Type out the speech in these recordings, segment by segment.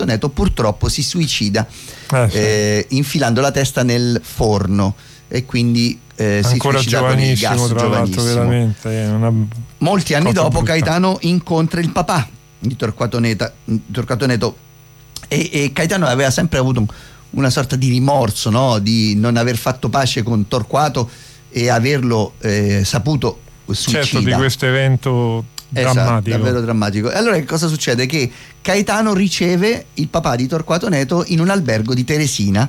Neto purtroppo si suicida infilando la testa nel forno, e quindi ancora si suicida con il gas, tra l'altro, veramente molti anni dopo brutta. Caetano incontra il papà di Torquato Neto, e Caetano aveva sempre avuto una sorta di rimorso, no? Di non aver fatto pace con Torquato e averlo saputo suicida. Certo, di questo evento drammatico. Davvero drammatico. E allora che cosa succede? Che Caetano riceve il papà di Torquato Neto in un albergo di Teresina,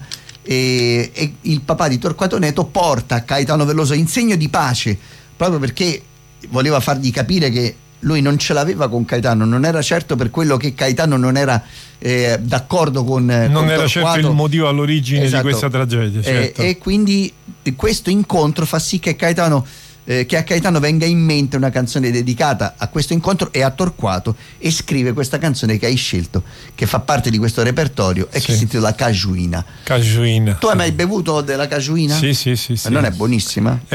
e il papà di Torquato Neto porta a Caetano Veloso in segno di pace, proprio perché voleva fargli capire che lui non ce l'aveva con Caetano, non era certo per quello che Caetano non era d'accordo con era Torquato. certo il motivo all'origine di questa tragedia, certo. E quindi questo incontro fa sì che a Caetano venga in mente una canzone dedicata a questo incontro e a Torquato, e scrive questa canzone che hai scelto, che fa parte di questo repertorio e che si intitola Cajuina. Tu hai mai bevuto della Cajuina? Sì. Non è buonissima? È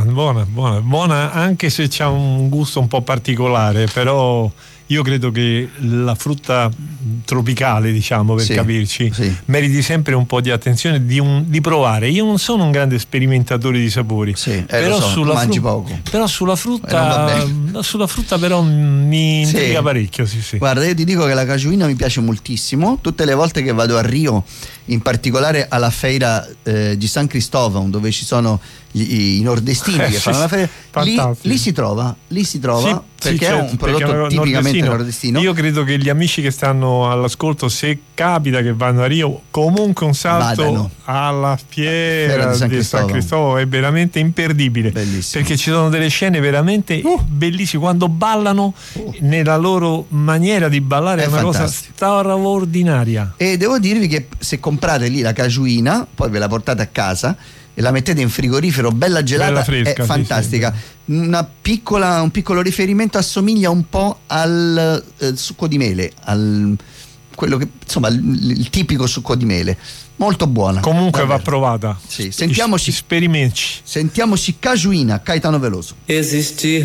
buona, anche se c'ha un gusto un po' particolare, però io credo che la frutta tropicale, diciamo, per capirci, meriti sempre un po' di attenzione, di provare. Io non sono un grande sperimentatore di sapori, però mangi poco. Però sulla frutta però mi intriga parecchio. Sì. Guarda, io ti dico che la Cajuina mi piace moltissimo. Tutte le volte che vado a Rio, in particolare alla feira di San Cristóvão, dove ci sono i nordestini che fanno la feira, lì si trova perché è un prodotto tipicamente nordestino. Io credo che gli amici che stanno all'ascolto, se capita che vanno a Rio, comunque un salto alla fiera di San Cristóvão è veramente imperdibile. Bellissimo. Perché ci sono delle scene veramente bellissime quando ballano, nella loro maniera di ballare è una cosa straordinaria. E devo dirvi che se comprate lì la Cajuina, poi ve la portate a casa e la mettete in frigorifero bella gelata, bella fresca, è fantastica. Un piccolo riferimento, assomiglia un po' al succo di mele, quello che insomma il tipico succo di mele, molto buona. Comunque va provata. Sentiamoci Sperimentici. Sentiamoci Cajuina, Caetano Veloso. Existe